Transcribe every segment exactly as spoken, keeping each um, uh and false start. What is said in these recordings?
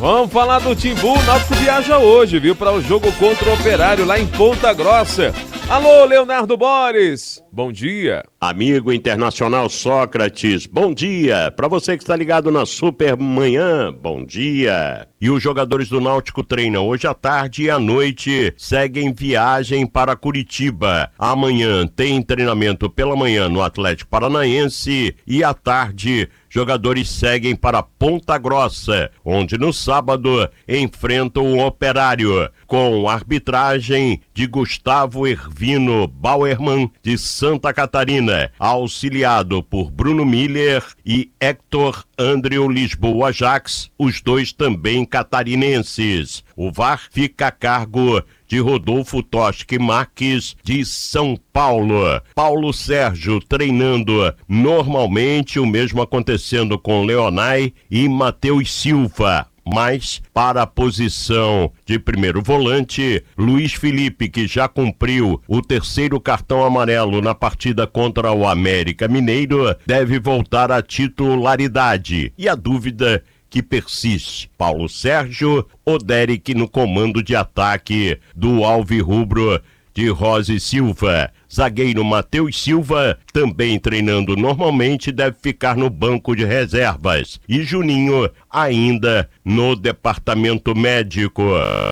Vamos falar do Timbu. O Náutico viaja hoje, viu, para o jogo contra o Operário lá em Ponta Grossa. Alô, Leonardo Boris, bom dia. Amigo internacional Sócrates, bom dia. Para você que está ligado na Super Manhã, bom dia. E os jogadores do Náutico treinam hoje à tarde e à noite, seguem viagem para Curitiba. Amanhã tem treinamento pela manhã no Atlético Paranaense e à tarde jogadores seguem para Ponta Grossa, onde no sábado enfrentam o Operário, com arbitragem de Gustavo Hervino Bauerman, de Santa Catarina, auxiliado por Bruno Miller e Hector Andreu Lisboa Jax, os dois também catarinenses. O V A R fica a cargo de Rodolfo Toschi Marques, de São Paulo. Paulo Sérgio treinando normalmente, o mesmo acontecendo com Leonai e Matheus Silva. Mas, para a posição de primeiro volante, Luiz Felipe, que já cumpriu o terceiro cartão amarelo na partida contra o América Mineiro, deve voltar à titularidade. E a dúvida que persiste: Paulo Sérgio ou Derek no comando de ataque do Alvirrubro de Rose Silva. Zagueiro Matheus Silva, também treinando normalmente, deve ficar no banco de reservas. E Juninho ainda no departamento médico.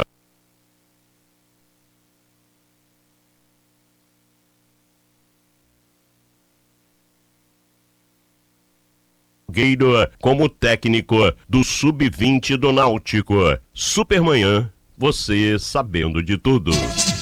Como técnico do sub vinte do Náutico. Supermanhã, você sabendo de tudo.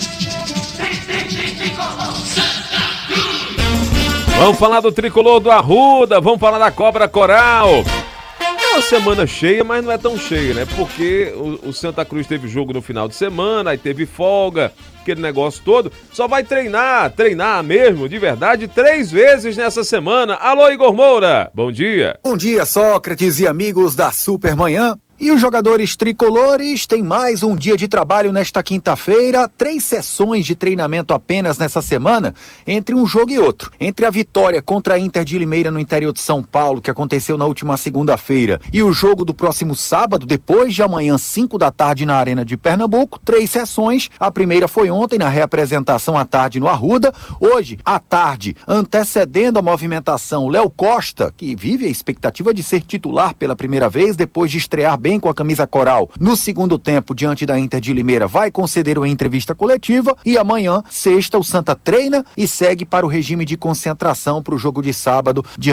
Vamos falar do tricolor do Arruda, vamos falar da Cobra Coral. É uma semana cheia, mas não é tão cheia, né? Porque o, o Santa Cruz teve jogo no final de semana, aí teve folga, aquele negócio todo. Só vai treinar, treinar mesmo, de verdade, três vezes nessa semana. Alô, Igor Moura, bom dia. Bom dia, Sócrates e amigos da Supermanhã. E os jogadores tricolores têm mais um dia de trabalho nesta quinta-feira, três sessões de treinamento apenas nessa semana, entre um jogo e outro. Entre a vitória contra a Inter de Limeira no interior de São Paulo, que aconteceu na última segunda-feira, e o jogo do próximo sábado, depois de amanhã, cinco da tarde, na Arena de Pernambuco, três sessões. A primeira foi ontem, na reapresentação à tarde no Arruda. Hoje, à tarde, antecedendo a movimentação, Léo Costa, que vive a expectativa de ser titular pela primeira vez, depois de estrear bem com a camisa coral no segundo tempo diante da Inter de Limeira, vai conceder uma entrevista coletiva. E amanhã, sexta, o Santa treina e segue para o regime de concentração para o jogo de sábado diante